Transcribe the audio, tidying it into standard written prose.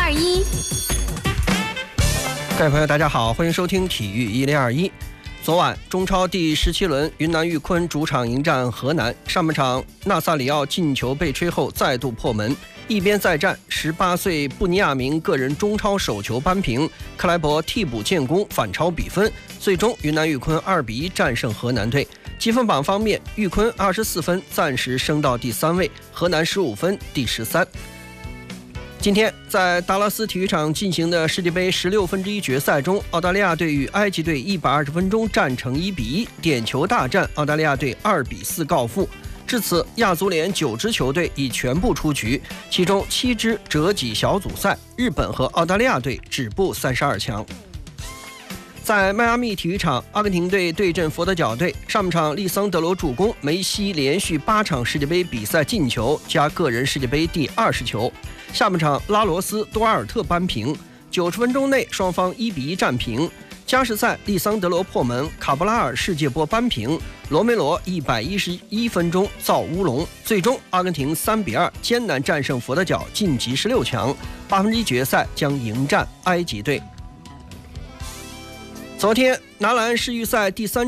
1021。 各位朋友，大家好，欢迎收听体育1021。昨晚中超第17轮，云南玉坤主场迎战河南。上半场，纳萨里奥进球被吹后再度破门，一边再战，18岁布尼亚明个人中超首球扳平，克莱伯替补建功反超比分，最终云南玉坤2比1战胜河南队。积分榜方面，玉坤24分，暂时升到第3位，河南15分，第13。今天在达拉斯体育场进行的世界杯16分之一决赛中，澳大利亚队与埃及队120分钟战成1比1，点球大战，澳大利亚队2比4告负。至此，亚足联9支球队已全部出局，其中7支折戟小组赛，日本和澳大利亚队止步32强。在迈阿密体育场，阿根廷队对阵佛得角队。上半场，利桑德罗助攻，梅西连续8场世界杯比赛进球，加个人世界杯第20球。下半场，拉罗斯、多阿尔特扳平。90分钟内，双方1比1战平。加时赛，利桑德罗破门，卡布拉尔世界波扳平，罗梅罗111分钟造乌龙。最终，阿根廷3比2艰难战胜佛得角，晋级16强。8分之一决赛将迎战埃及队。昨天，男篮世预赛第3